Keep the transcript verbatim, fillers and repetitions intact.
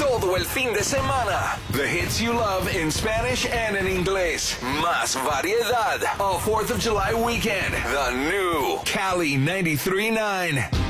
todo el fin de semana. The hits you love in Spanish and in English. Más variedad. All fourth of July weekend. The new Cali ninety-three point nine.